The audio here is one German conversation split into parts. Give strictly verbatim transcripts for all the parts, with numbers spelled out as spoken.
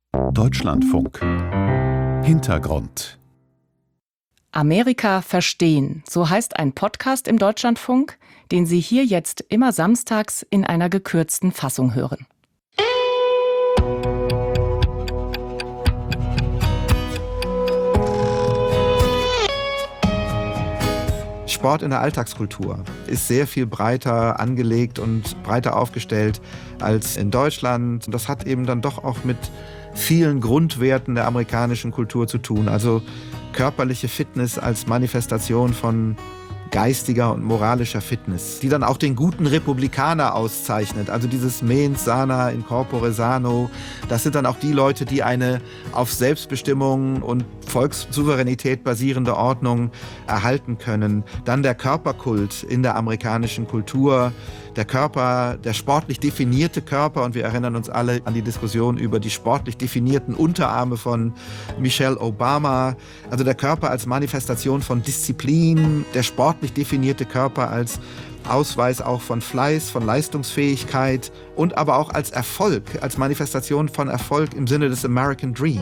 Deutschlandfunk. Hintergrund. Amerika verstehen, so heißt ein Podcast im Deutschlandfunk, den Sie hier jetzt immer samstags in einer gekürzten Fassung hören. Sport in der Alltagskultur ist sehr viel breiter angelegt und breiter aufgestellt als in Deutschland. Und das hat eben dann doch auch mit vielen Grundwerten der amerikanischen Kultur zu tun. Also körperliche Fitness als Manifestation von geistiger und moralischer Fitness, die dann auch den guten Republikaner auszeichnet. Also dieses Mens sana in corpore sano, das sind dann auch die Leute, die eine auf Selbstbestimmung und Volkssouveränität basierende Ordnung erhalten können. Dann der Körperkult in der amerikanischen Kultur, der Körper, der sportlich definierte Körper, und wir erinnern uns alle an die Diskussion über die sportlich definierten Unterarme von Michelle Obama. Also der Körper als Manifestation von Disziplin, der sportlich definierte Körper als Ausweis auch von Fleiß, von Leistungsfähigkeit und aber auch als Erfolg, als Manifestation von Erfolg im Sinne des American Dream.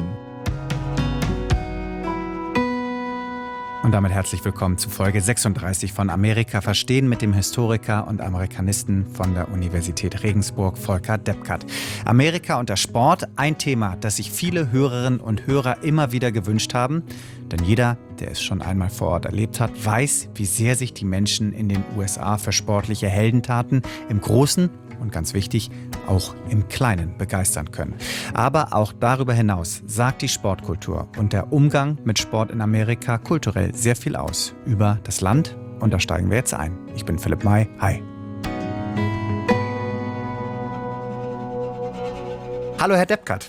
Und damit herzlich willkommen zu Folge sechsunddreißig von Amerika verstehen mit dem Historiker und Amerikanisten von der Universität Regensburg, Volker Deppkart. Amerika und der Sport, ein Thema, das sich viele Hörerinnen und Hörer immer wieder gewünscht haben. Denn jeder, der es schon einmal vor Ort erlebt hat, weiß, wie sehr sich die Menschen in den U S A für sportliche Heldentaten im Großen und ganz wichtig, auch im Kleinen begeistern können. Aber auch darüber hinaus sagt die Sportkultur und der Umgang mit Sport in Amerika kulturell sehr viel aus über das Land. Und da steigen wir jetzt ein. Ich bin Philipp May. Hi. Hallo, Herr Deppkart.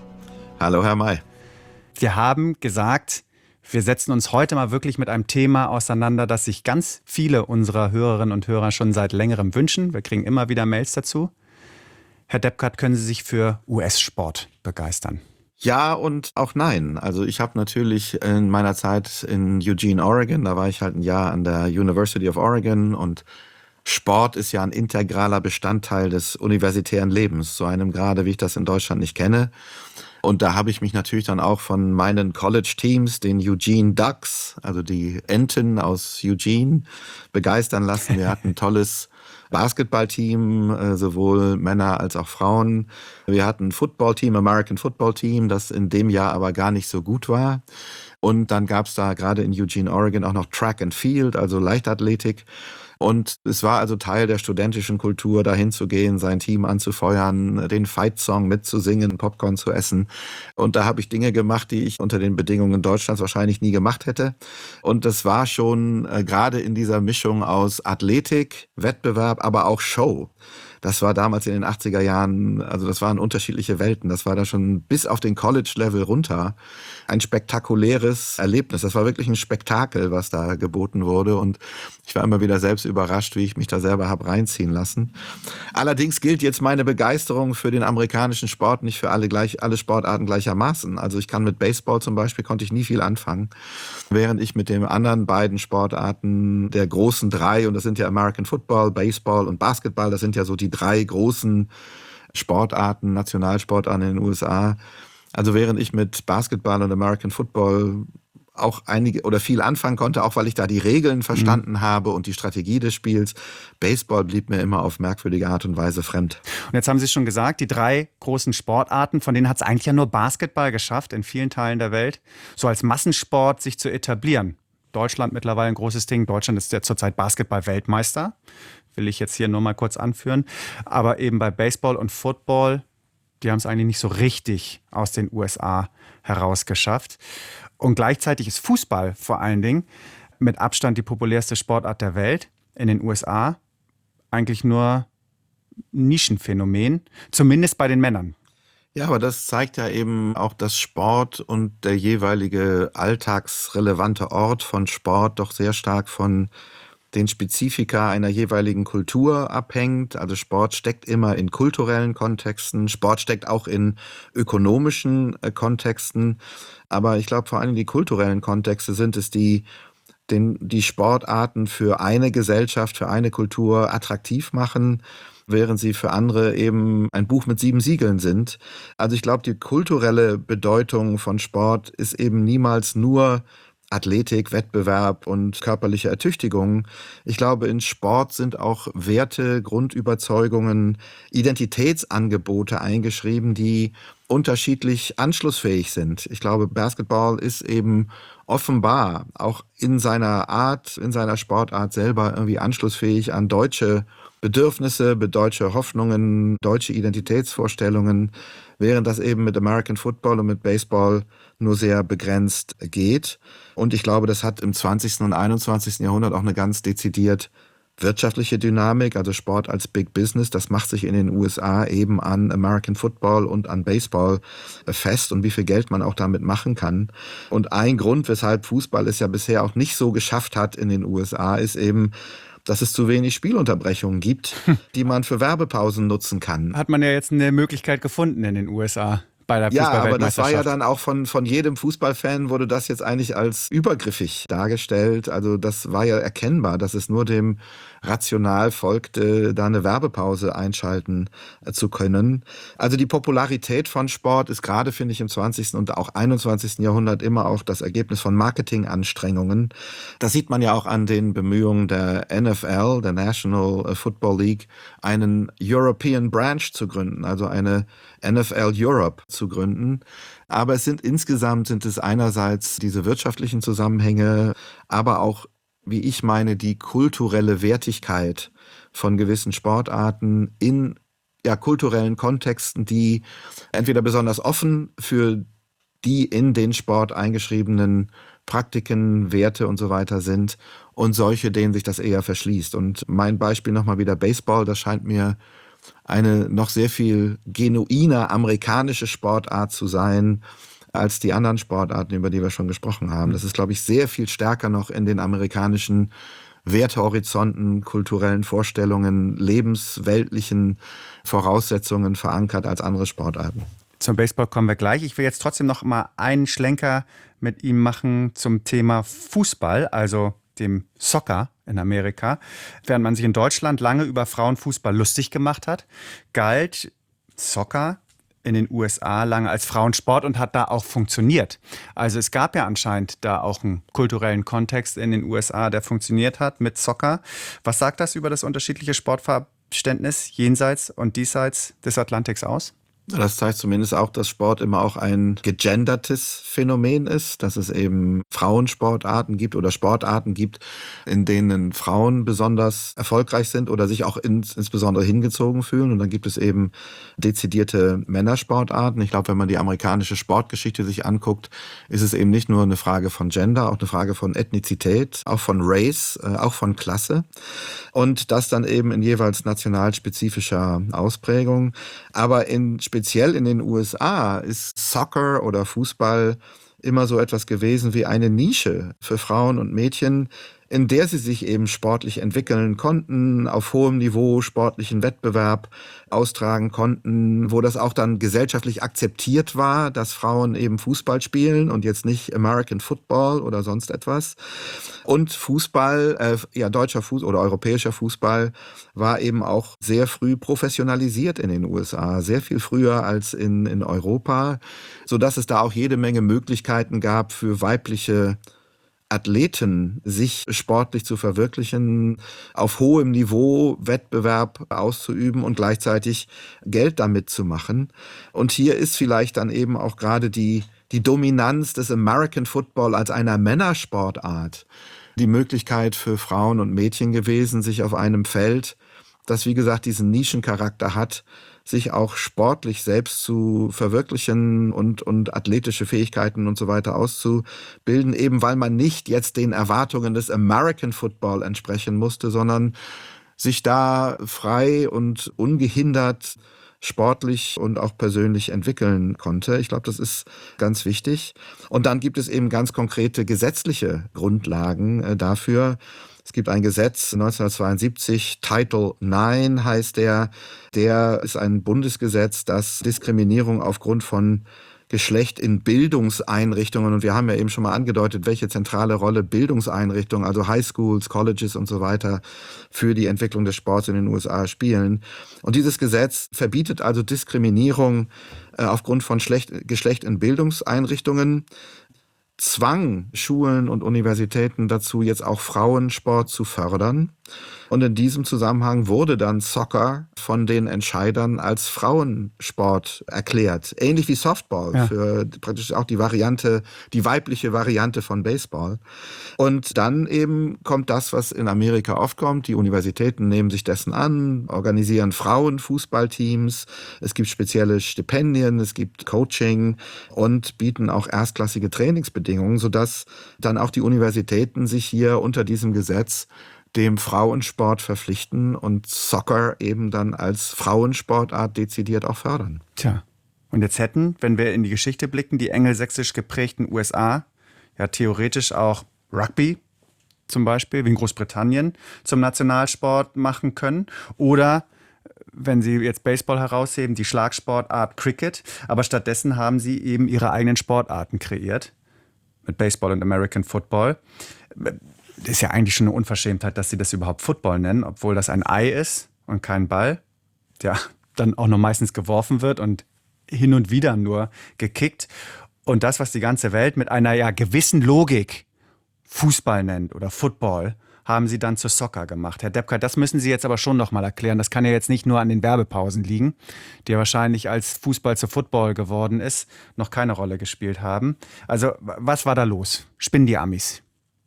Hallo, Herr May. Wir haben gesagt, wir setzen uns heute mal wirklich mit einem Thema auseinander, das sich ganz viele unserer Hörerinnen und Hörer schon seit längerem wünschen. Wir kriegen immer wieder Mails dazu. Herr Deppkart, können Sie sich für U S-Sport begeistern? Ja und auch nein. Also ich habe natürlich in meiner Zeit in Eugene, Oregon, da war ich halt ein Jahr an der University of Oregon, und Sport ist ja ein integraler Bestandteil des universitären Lebens, zu einem Grade, wie ich das in Deutschland nicht kenne. Und da habe ich mich natürlich dann auch von meinen College-Teams, den Eugene Ducks, also die Enten aus Eugene, begeistern lassen. Wir hatten ein tolles Basketballteam, sowohl Männer als auch Frauen. Wir hatten ein Footballteam, American Football Team, das in dem Jahr aber gar nicht so gut war. Und dann gab es da gerade in Eugene, Oregon auch noch Track and Field, also Leichtathletik. Und es war also Teil der studentischen Kultur, dahin zu gehen, sein Team anzufeuern, den Fight-Song mitzusingen, Popcorn zu essen. Und da habe ich Dinge gemacht, die ich unter den Bedingungen Deutschlands wahrscheinlich nie gemacht hätte. Und das war schon äh, gerade in dieser Mischung aus Athletik, Wettbewerb, aber auch Show. Das war damals in den achtziger Jahren, also das waren unterschiedliche Welten. Das war da schon bis auf den College-Level runter ein spektakuläres Erlebnis. Das war wirklich ein Spektakel, was da geboten wurde. Und ich war immer wieder selbst überrascht, wie ich mich da selber habe reinziehen lassen. Allerdings gilt jetzt meine Begeisterung für den amerikanischen Sport nicht für alle, gleich, alle Sportarten gleichermaßen. Also ich kann mit Baseball zum Beispiel, konnte ich nie viel anfangen. Während ich mit den anderen beiden Sportarten der großen drei, und das sind ja American Football, Baseball und Basketball, das sind ja so die drei großen Sportarten, Nationalsportarten in den U S A. Also während ich mit Basketball und American Football auch einige oder viel anfangen konnte, auch weil ich da die Regeln verstanden mhm. habe und die Strategie des Spiels, Baseball blieb mir immer auf merkwürdige Art und Weise fremd. Und jetzt haben Sie schon gesagt, die drei großen Sportarten, von denen hat es eigentlich ja nur Basketball geschafft, in vielen Teilen der Welt, so als Massensport sich zu etablieren. Deutschland mittlerweile ein großes Ding. Deutschland ist ja zurzeit Basketball-Weltmeister. Will ich jetzt hier nur mal kurz anführen. Aber eben bei Baseball und Football, die haben es eigentlich nicht so richtig aus den U S A herausgeschafft. Und gleichzeitig ist Fußball vor allen Dingen mit Abstand die populärste Sportart der Welt. In den U S A eigentlich nur Nischenphänomen, zumindest bei den Männern. Ja, aber das zeigt ja eben auch, dass Sport und der jeweilige alltagsrelevante Ort von Sport doch sehr stark von den Spezifika einer jeweiligen Kultur abhängt. Also Sport steckt immer in kulturellen Kontexten, Sport steckt auch in ökonomischen äh, Kontexten. Aber ich glaube, vor allem die kulturellen Kontexte sind es, die den, die Sportarten für eine Gesellschaft, für eine Kultur attraktiv machen, während sie für andere eben ein Buch mit sieben Siegeln sind. Also ich glaube, die kulturelle Bedeutung von Sport ist eben niemals nur Athletik, Wettbewerb und körperliche Ertüchtigung. Ich glaube, in Sport sind auch Werte, Grundüberzeugungen, Identitätsangebote eingeschrieben, die unterschiedlich anschlussfähig sind. Ich glaube, Basketball ist eben offenbar auch in seiner Art, in seiner Sportart selber irgendwie anschlussfähig an deutsche Bedürfnisse, deutsche Hoffnungen, deutsche Identitätsvorstellungen, während das eben mit American Football und mit Baseball nur sehr begrenzt geht. Und ich glaube, das hat im zwanzigsten und einundzwanzigsten Jahrhundert auch eine ganz dezidiert wirtschaftliche Dynamik, also Sport als Big Business. Das macht sich in den U S A eben an American Football und an Baseball fest und wie viel Geld man auch damit machen kann. Und ein Grund, weshalb Fußball es ja bisher auch nicht so geschafft hat in den U S A, ist eben, dass es zu wenig Spielunterbrechungen gibt, die man für Werbepausen nutzen kann. Hat man ja jetzt eine Möglichkeit gefunden in den U S A. Bei der Ja, aber das war ja Fußball-Weltmeisterschaft. dann auch von, von jedem Fußballfan wurde das jetzt eigentlich als übergriffig dargestellt. Also das war ja erkennbar, dass es nur dem rational folgte, da eine Werbepause einschalten äh, zu können. Also die Popularität von Sport ist gerade, finde ich, im zwanzigsten und auch einundzwanzigsten Jahrhundert immer auch das Ergebnis von Marketinganstrengungen. Das sieht man ja auch an den Bemühungen der N F L, der National Football League, einen European Branch zu gründen, also eine N F L Europe zu gründen. Aber es sind insgesamt sind es einerseits diese wirtschaftlichen Zusammenhänge, aber auch, wie ich meine, die kulturelle Wertigkeit von gewissen Sportarten in ja, kulturellen Kontexten, die entweder besonders offen für die in den Sport eingeschriebenen Praktiken, Werte und so weiter sind und solche, denen sich das eher verschließt. Und mein Beispiel nochmal wieder Baseball, das scheint mir eine noch sehr viel genuiner amerikanische Sportart zu sein als die anderen Sportarten, über die wir schon gesprochen haben. Das ist, glaube ich, sehr viel stärker noch in den amerikanischen Wertehorizonten, kulturellen Vorstellungen, lebensweltlichen Voraussetzungen verankert als andere Sportarten. Zum Baseball kommen wir gleich. Ich will jetzt trotzdem noch mal einen Schlenker mit ihm machen zum Thema Fußball, also dem Soccer in Amerika. Während man sich in Deutschland lange über Frauenfußball lustig gemacht hat, galt Soccer in den U S A lange als Frauensport und hat da auch funktioniert. Also es gab ja anscheinend da auch einen kulturellen Kontext in den U S A, der funktioniert hat mit Soccer. Was sagt das über das unterschiedliche Sportverständnis jenseits und diesseits des Atlantiks aus? Das zeigt zumindest auch, dass Sport immer auch ein gegendertes Phänomen ist, dass es eben Frauensportarten gibt oder Sportarten gibt, in denen Frauen besonders erfolgreich sind oder sich auch ins, insbesondere hingezogen fühlen. Und dann gibt es eben dezidierte Männersportarten. Ich glaube, wenn man die amerikanische Sportgeschichte sich anguckt, ist es eben nicht nur eine Frage von Gender, auch eine Frage von Ethnizität, auch von Race, äh, auch von Klasse. Und das dann eben in jeweils nationalspezifischer Ausprägung. Aber in speziell in den U S A ist Soccer oder Fußball immer so etwas gewesen wie eine Nische für Frauen und Mädchen, in der sie sich eben sportlich entwickeln konnten, auf hohem Niveau sportlichen Wettbewerb austragen konnten, wo das auch dann gesellschaftlich akzeptiert war, dass Frauen eben Fußball spielen und jetzt nicht American Football oder sonst etwas. Und Fußball, äh, ja deutscher Fußball oder europäischer Fußball war eben auch sehr früh professionalisiert in den U S A, sehr viel früher als in, in Europa, sodass es da auch jede Menge Möglichkeiten gab für weibliche Athleten, sich sportlich zu verwirklichen, auf hohem Niveau Wettbewerb auszuüben und gleichzeitig Geld damit zu machen. Und hier ist vielleicht dann eben auch gerade die, die Dominanz des American Football als einer Männersportart die Möglichkeit für Frauen und Mädchen gewesen, sich auf einem Feld, das wie gesagt diesen Nischencharakter hat, sich auch sportlich selbst zu verwirklichen und, und athletische Fähigkeiten und so weiter auszubilden, eben weil man nicht jetzt den Erwartungen des American Football entsprechen musste, sondern sich da frei und ungehindert sportlich und auch persönlich entwickeln konnte. Ich glaube, das ist ganz wichtig. Und dann gibt es eben ganz konkrete gesetzliche Grundlagen äh, dafür. Es gibt ein Gesetz neunzehnhundertzweiundsiebzig, Title neun heißt der. Der ist ein Bundesgesetz, das Diskriminierung aufgrund von Geschlecht in Bildungseinrichtungen. Und wir haben ja eben schon mal angedeutet, welche zentrale Rolle Bildungseinrichtungen, also Highschools, Colleges und so weiter, für die Entwicklung des Sports in den U S A spielen. Und dieses Gesetz verbietet also Diskriminierung äh, aufgrund von Schlecht, Geschlecht in Bildungseinrichtungen, zwang Schulen und Universitäten dazu, jetzt auch Frauensport zu fördern. Und in diesem Zusammenhang wurde dann Soccer von den Entscheidern als Frauensport erklärt. Ähnlich wie Softball, ja. Für praktisch auch die Variante, die weibliche Variante von Baseball. Und dann eben kommt das, was in Amerika oft kommt. Die Universitäten nehmen sich dessen an, organisieren Frauenfußballteams. Es gibt spezielle Stipendien, es gibt Coaching und bieten auch erstklassige Trainingsbedingungen, sodass dann auch die Universitäten sich hier unter diesem Gesetz dem Frauensport verpflichten und Soccer eben dann als Frauensportart dezidiert auch fördern. Tja, und jetzt hätten, wenn wir in die Geschichte blicken, die engelsächsisch geprägten U S A ja theoretisch auch Rugby zum Beispiel, wie in Großbritannien, zum Nationalsport machen können. Oder, wenn Sie jetzt Baseball herausheben, die Schlagsportart Cricket. Aber stattdessen haben sie eben ihre eigenen Sportarten kreiert. Mit Baseball und American Football. Das ist ja eigentlich schon eine Unverschämtheit, dass sie das überhaupt Football nennen, obwohl das ein Ei ist und kein Ball, der dann auch noch meistens geworfen wird und hin und wieder nur gekickt. Und das, was die ganze Welt mit einer ja gewissen Logik Fußball nennt oder Football, haben sie dann zu Soccer gemacht. Herr Debkat, das müssen Sie jetzt aber schon noch mal erklären. Das kann ja jetzt nicht nur an den Werbepausen liegen, die ja wahrscheinlich, als Fußball zu Football geworden ist, noch keine Rolle gespielt haben. Also, was war da los? Spinnen die Amis?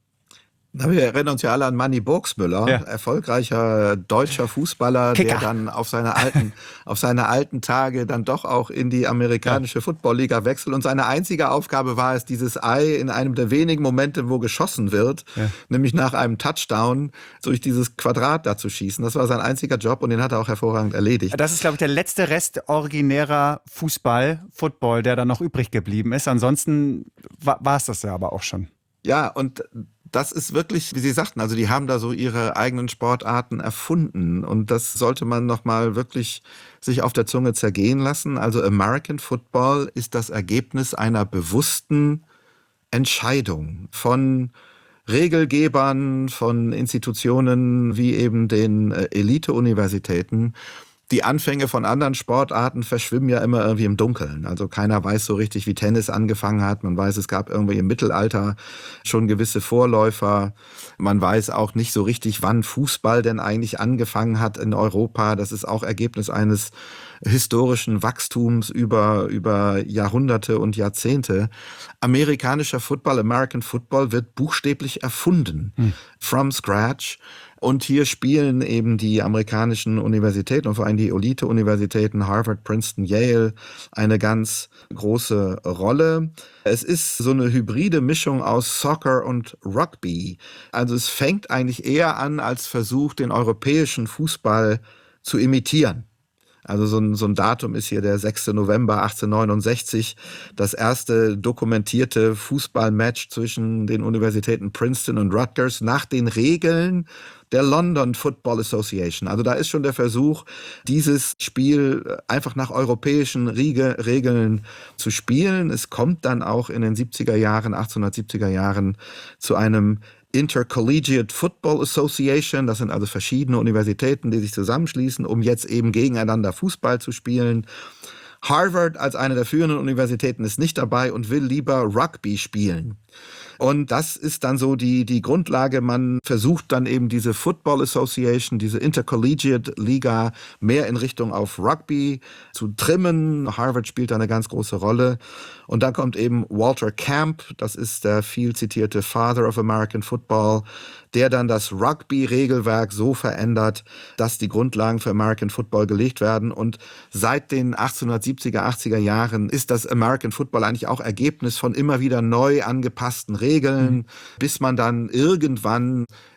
Na, wir erinnern uns ja alle an Manny Burgsmüller, ja. Erfolgreicher deutscher Fußballer, Kicker. Der dann auf seine alten, auf seine alten Tage dann doch auch in die amerikanische ja. Footballliga wechselt. Und seine einzige Aufgabe war es, dieses Ei in einem der wenigen Momente, wo geschossen wird, ja. nämlich nach einem Touchdown, durch dieses Quadrat da zu schießen. Das war sein einziger Job und den hat er auch hervorragend erledigt. Das ist, glaube ich, der letzte Rest originärer Fußball, Football, der da noch übrig geblieben ist. Ansonsten war es das ja aber auch schon. Ja, und das ist wirklich, wie Sie sagten, also die haben da so ihre eigenen Sportarten erfunden und das sollte man nochmal wirklich sich auf der Zunge zergehen lassen. Also American Football ist das Ergebnis einer bewussten Entscheidung von Regelgebern, von Institutionen wie eben den Elite-Universitäten. Die Anfänge von anderen Sportarten verschwimmen ja immer irgendwie im Dunkeln. Also keiner weiß so richtig, wie Tennis angefangen hat. Man weiß, es gab irgendwie im Mittelalter schon gewisse Vorläufer. Man weiß auch nicht so richtig, wann Fußball denn eigentlich angefangen hat in Europa. Das ist auch Ergebnis eines historischen Wachstums über, über Jahrhunderte und Jahrzehnte. Amerikanischer Football, American Football wird buchstäblich erfunden. Hm. From scratch. Und hier spielen eben die amerikanischen Universitäten und vor allem die Elite-Universitäten Harvard, Princeton, Yale eine ganz große Rolle. Es ist so eine hybride Mischung aus Soccer und Rugby. Also es fängt eigentlich eher an als Versuch, den europäischen Fußball zu imitieren. Also so ein, so ein Datum ist hier der sechster November achtzehnhundertneunundsechzig, das erste dokumentierte Fußballmatch zwischen den Universitäten Princeton und Rutgers nach den Regeln der London Football Association. Also da ist schon der Versuch, dieses Spiel einfach nach europäischen Regeln zu spielen. Es kommt dann auch in den siebziger Jahren, achtzehnhundertsiebziger Jahren zu einem Intercollegiate Football Association, das sind also verschiedene Universitäten, die sich zusammenschließen, um jetzt eben gegeneinander Fußball zu spielen. Harvard als eine der führenden Universitäten ist nicht dabei und will lieber Rugby spielen. Und das ist dann so die, die Grundlage. Man versucht dann eben diese Football Association, diese Intercollegiate Liga mehr in Richtung auf Rugby zu trimmen. Harvard spielt da eine ganz große Rolle. Und dann kommt eben Walter Camp, das ist der viel zitierte Father of American Football, der dann das Rugby-Regelwerk so verändert, dass die Grundlagen für American Football gelegt werden. Und seit den achtzehnhundertsiebziger, achtziger Jahren ist das American Football eigentlich auch Ergebnis von immer wieder neu angepassten Regeln, mhm. bis man dann irgendwann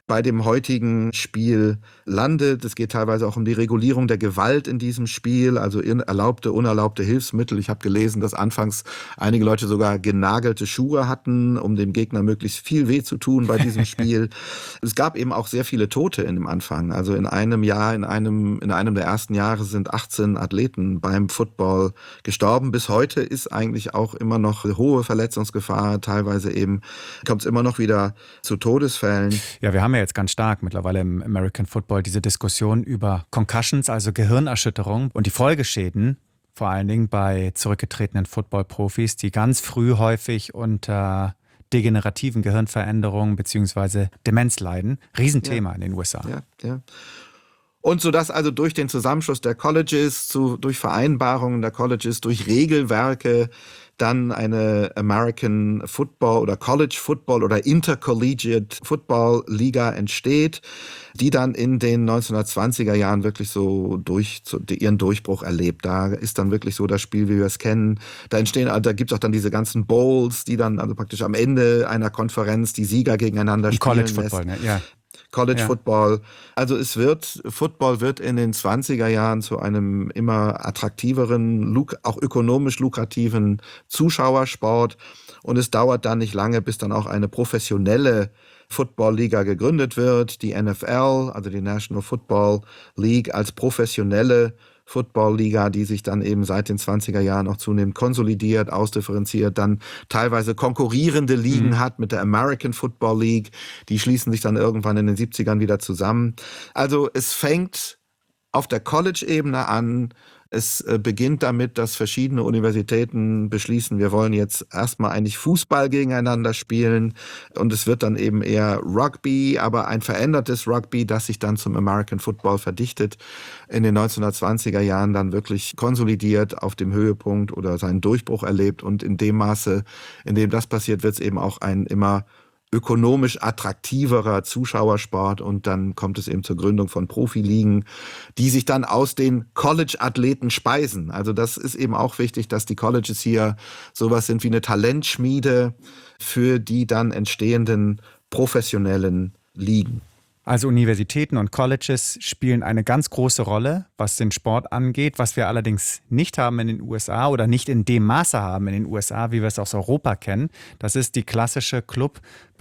bei dem heutigen Spiel landet. Es geht teilweise auch um die Regulierung der Gewalt in diesem Spiel, also erlaubte, unerlaubte Hilfsmittel. Ich habe gelesen, dass anfangs einige Leute sogar genagelte Schuhe hatten, um dem Gegner möglichst viel weh zu tun bei diesem Spiel. Es gab eben auch sehr viele Tote in dem Anfang. Also in einem Jahr, in einem, in einem der ersten Jahre sind achtzehn Athleten beim Football gestorben. Bis heute ist eigentlich auch immer noch hohe Verletzungsgefahr. Teilweise eben kommt es immer noch wieder zu Todesfällen. Ja, wir haben ja jetzt ganz stark mittlerweile im American Football diese Diskussion über Concussions, also Gehirnerschütterung und die Folgeschäden, vor allen Dingen bei zurückgetretenen Football-Profis, die ganz früh häufig unter degenerativen Gehirnveränderungen bzw. Demenz leiden. Riesenthema ja. in den U S A. Ja, ja. Und so dass also durch den Zusammenschluss der Colleges, zu, durch Vereinbarungen der Colleges, durch Regelwerke dann eine American Football oder College Football oder Intercollegiate Football Liga entsteht, die dann in den neunzehnhundertzwanziger Jahren wirklich so durch so ihren Durchbruch erlebt. Da ist dann wirklich so das Spiel, wie wir es kennen. Da entstehen, da gibt es auch dann diese ganzen Bowls, die dann also praktisch am Ende einer Konferenz die Sieger gegeneinander spielen College Football, ne? Ja. College ja. Football. Also es wird, Football wird in den zwanziger Jahren zu einem immer attraktiveren, auch ökonomisch lukrativen Zuschauersport. Und es dauert dann nicht lange, bis dann auch eine professionelle Football-Liga gegründet wird. Die N F L, also die National Football League, als professionelle Football-Liga, die sich dann eben seit den zwanziger Jahren auch zunehmend konsolidiert, ausdifferenziert, dann teilweise konkurrierende Ligen mhm. hat mit der American Football League. Die schließen sich dann irgendwann in den siebzigern wieder zusammen. Also es fängt auf der College-Ebene an. Es beginnt damit, dass verschiedene Universitäten beschließen, wir wollen jetzt erstmal eigentlich Fußball gegeneinander spielen. Und es wird dann eben eher Rugby, aber ein verändertes Rugby, das sich dann zum American Football verdichtet, in den neunzehnhundertzwanziger Jahren dann wirklich konsolidiert auf dem Höhepunkt oder seinen Durchbruch erlebt. Und in dem Maße, in dem das passiert, wird es eben auch ein immer ökonomisch attraktiverer Zuschauersport und dann kommt es eben zur Gründung von Profiligen, die sich dann aus den College-Athleten speisen. Also das ist eben auch wichtig, dass die Colleges hier sowas sind wie eine Talentschmiede für die dann entstehenden professionellen Ligen. Also Universitäten und Colleges spielen eine ganz große Rolle, was den Sport angeht. Was wir allerdings nicht haben in den U S A oder nicht in dem Maße haben in den U S A, wie wir es aus Europa kennen, das ist die klassische Club-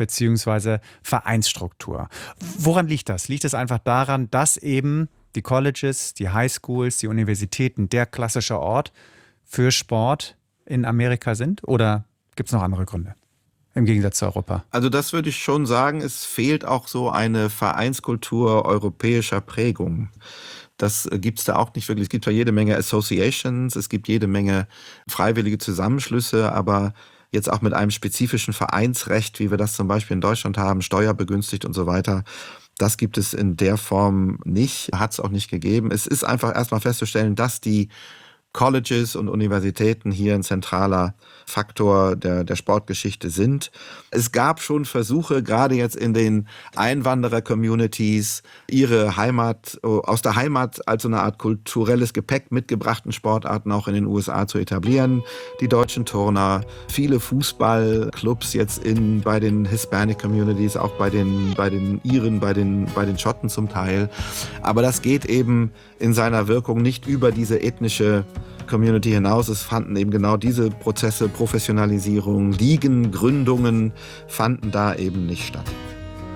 bzw. Vereinsstruktur. Woran liegt das? Liegt es einfach daran, dass eben die Colleges, die Highschools, die Universitäten der klassische Ort für Sport in Amerika sind? Oder gibt es noch andere Gründe? Im Gegensatz zu Europa. Also das würde ich schon sagen, es fehlt auch so eine Vereinskultur europäischer Prägung. Das gibt es da auch nicht wirklich. Es gibt ja jede Menge Associations, es gibt jede Menge freiwillige Zusammenschlüsse, aber jetzt auch mit einem spezifischen Vereinsrecht, wie wir das zum Beispiel in Deutschland haben, steuerbegünstigt und so weiter. Das gibt es in der Form nicht, hat es auch nicht gegeben. Es ist einfach erstmal festzustellen, dass die Colleges und Universitäten hier ein zentraler Faktor der, der Sportgeschichte sind. Es gab schon Versuche, gerade jetzt in den Einwanderer-Communities, ihre Heimat, aus der Heimat als so eine Art kulturelles Gepäck mitgebrachten Sportarten auch in den U S A zu etablieren. Die deutschen Turner, viele Fußballclubs jetzt in, bei den Hispanic Communities, auch bei den, bei den Iren, bei den, bei den Schotten zum Teil. Aber das geht eben in seiner Wirkung nicht über diese ethnische Community hinaus. Es fanden eben genau diese Prozesse, Professionalisierung, Ligen, Gründungen fanden da eben nicht statt.